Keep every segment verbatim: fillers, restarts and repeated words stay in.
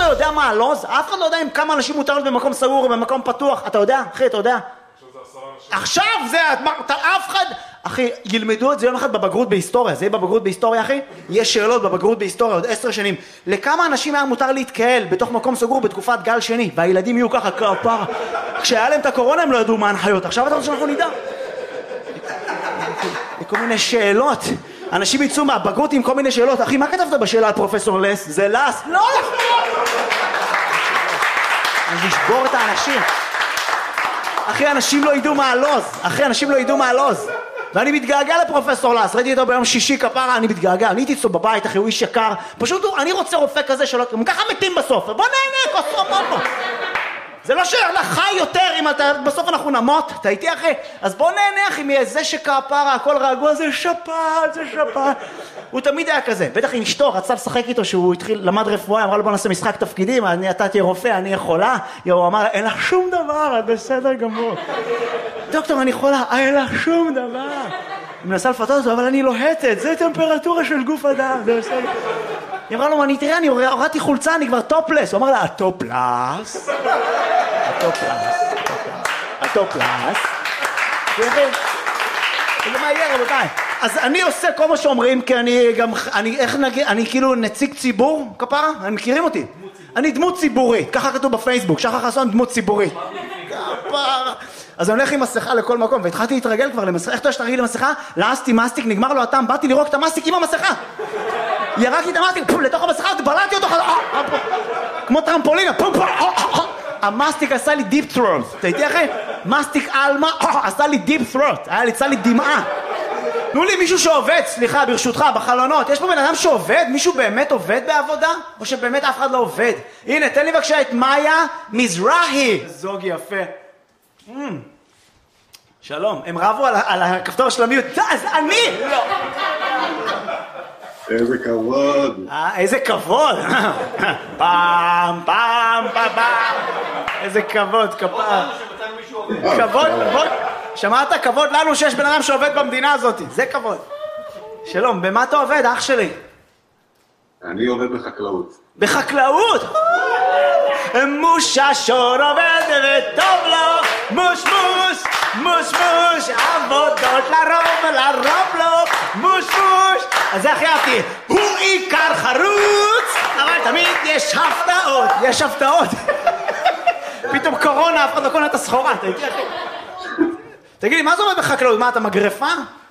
לא יודע מה הלוז? אף אחד לא יודע אם כמה אנשים מותר להיות במקום סגור או במקום פתוח. אתה יודע? אחי, אתה יודע? עכשיו זה, אף אחד... אחי, ילמדו את זה יום אחד בבגרות בהיסטוריה. זה יהיה בבגרות בהיסטוריה, אחי? יש שאלות בבגרות בהיסטוריה עוד עשר שנים. לכמה אנשים היה מותר להתקהל בתוך מקום סגור בתקופת גל שני? והילדים יהיו ככה כפר. כשהיה להם את הקורונה הם לא ידעו מה ההנחיות. עכשיו אתה רוצה שאנחנו נדע? כל מיני שאלות. אנשים יצאו מהבגרות עם כל מיני שאלות. אחי, מה כתבת בשאלה על פרופסור לס? זה לס? לא נכון! אני אשבור את האנשים. אחי, אנשים לא ידעו מה הלוז. אחי, אנשים לא ידעו מה הלוז. ואני מתגעגע לפרופסור לס. ראיתי אותו ביום שישי כפרה, אני מתגעגע. אני הייתי אצלו בבית, אחי, הוא איש יקר. פשוט אני רוצה רופא כזה שלא... הם ככה מתים בסוף. בוא נהנה, כוסו מומו. זה לא שאתה חי יותר אם אתה... בסוף אנחנו נמות. אתה איתי, אחי? אז בוא נהנה, אחי, מאיזה שכפרה, הכל רגוע, זה שפעת, זה שפעת. הוא תמיד היה כזה. בטח עם אשתו, רצה לשחק איתו שהוא התחיל, למד רפואה, אמרה לו בוא נעשה משחק תפקידים, אני, אתה תהיה רופא, אני יכולה. הוא אמר, אין לך שום דבר, את בסדר גמור. דוקטור, אני יכולה, אין לך שום דבר. היא מנסה לפתות אותו, אבל אני לוהטת, זה טמפרטורה של גוף אדם, זה בסדר. היא אמרה לו, אני תראה, אני הורדתי חולצה, אני כבר טופלס. הוא אמר לה, הטופלס, הטופלס, הטופלס. זה מה יהיה, רבותיי? אז אני עושה כל מה שאומרים, כי אני גם, אני, איך נגיד, אני כאילו נציג ציבור, כפרה? הם מכירים אותי? אני דמות ציבורית, ככה כתוב בפייסבוק, שחר חסון דמות ציבורית. כפרה. אז אני הולך עם מסכה לכל מקום, והתחלתי להתרגל כבר למסכה. איך אתה שתרגיל למסכה? לעסתי מסטיק, נגמר לו הטעם, באתי לראות את המסטיק עם המסכה. ירקתי את המסטיק, פום, לתוך המסכה, בלעתי אותו, כמו טרמפולינה, פום, פום, המסטיק עשה לי דיפ ת'רוט. אתה איתי אחי? מסטיק אלמה, עשה לי דיפ ת'רוט. היה לי, צא לי דמעה. תנו לי מישהו שעובד, סליחה, ברשותך, בחלונות. יש פה בן אדם שעובד? מישהו באמת עובד בעבודה? או שבאמת אף אחד לא עובד? הנה, תן לי בבקשה את מאיה מזרחי. זוג יפה. שלום, הם רבו על הכפתור של המיוט. אז אני! לא. איזה כבוד. איזה כבוד. פעם, פעם, פעם, פעם. איזה כבוד, כפר. כבוד, כבוד. שמעת? כבוד לנו שיש בן אדם שעובד במדינה הזאת. זה כבוד. שלום, במה אתה עובד, אח שלי? אני עובד בחקלאות. בחקלאות? מוש השור עובד וטוב לו, מוש מוש, מוש מוש, עבודות לרוב ולרוב לו, מוש מוש. אז זה הכי אהבתי, הוא עיקר חרוץ, אבל תמיד יש הפתעות, יש הפתעות. פתאום קורונה, אף אחד לא קונה את הסחורה, אתה איתי אחי. תגיד לי, מה זה עובד בחקלאות? מה, אתה מגרפה?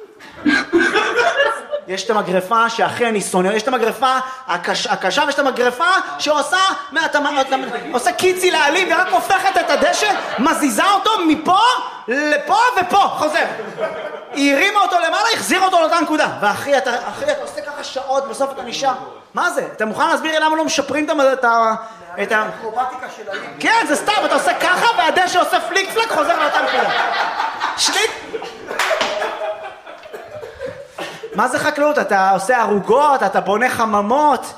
יש את המגרפה שאחי אני שונא, יש את המגרפה הקש, הקשה ויש את המגרפה שעושה אתה, אתה, עושה קיצי לעלים ורק הופכת את הדשא, מזיזה אותו מפה לפה ופה, חוזר. היא הרימה אותו למעלה, החזירה אותו לאותה נקודה. ואחי, אתה, אחי, אתה עושה ככה שעות, בסוף אתה נשאר. מה זה? אתה מוכן להסביר לי למה לא משפרים את ה... את האקרובטיקה של העלים? כן, זה סתם, אתה עושה ככה והדשא עושה פליק פלק, חוזר לאותה נקודה. שליט... מה זה חקלאות? אתה עושה ערוגות, אתה בונה חממות.